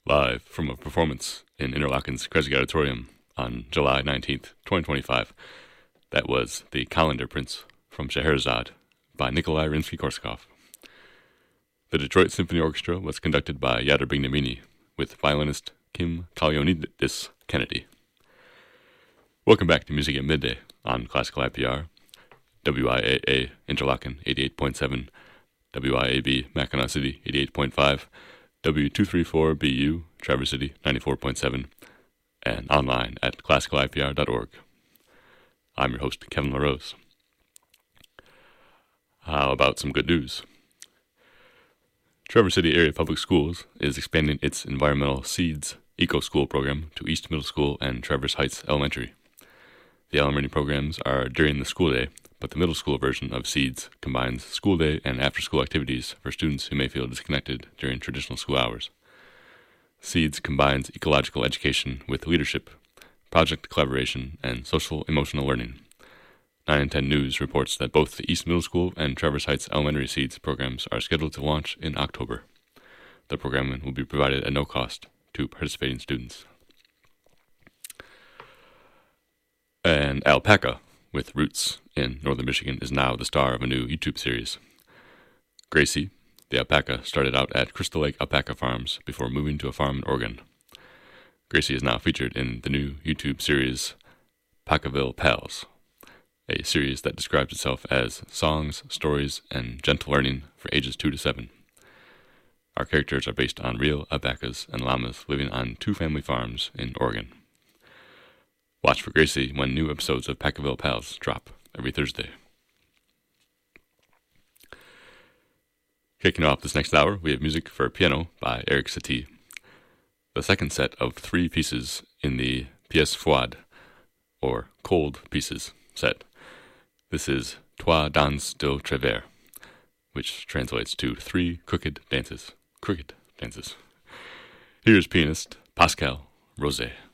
Live from a performance in Interlaken's Kresge Auditorium on July 19th, 2025. That was The Calendar Prince from Scheherazade by Nikolai Rimsky-Korsakov. The Detroit Symphony Orchestra was conducted by Yadar Bignamini with violinist Kim Kalyanidis Kennedy. Welcome back to Music at Midday on Classical IPR, WIAA Interlaken 88.7, WIAB Mackinac City 88.5, W234BU Traverse City 94.7, and online at classicalipr.org. I'm your host, Kevin LaRose. How about some good news? Traverse City Area Public Schools is expanding its Environmental Seeds Eco School program to East Middle School and Traverse Heights Elementary. The elementary programs are during the school day, but the middle school version of Seeds combines school day and after-school activities for students who may feel disconnected during traditional school hours. Seeds combines ecological education with leadership, project collaboration, and social-emotional learning. 9 and 10 News reports that both the East Middle School and Traverse Heights Elementary Seeds programs are scheduled to launch in October. The programming will be provided at no cost to participating students. An alpaca with roots in northern Michigan is now the star of a new YouTube series. Gracie, the alpaca, started out at Crystal Lake Alpaca Farms before moving to a farm in Oregon. Gracie is now featured in the new YouTube series Pacaville Pals, a series that describes itself as songs, stories, and gentle learning for ages 2 to 7. Our characters are based on real alpacas and llamas living on 2 family farms in Oregon. Watch for Gracie when new episodes of Pacaville Pals drop every Thursday. Kicking off this next hour, we have music for piano by Erik Satie, the second set of 3 pieces in the Pièces Froides, or Cold Pieces set. This is Trois Danses de Travers, which translates to 3 crooked dances. Here's pianist Pascal Rosé.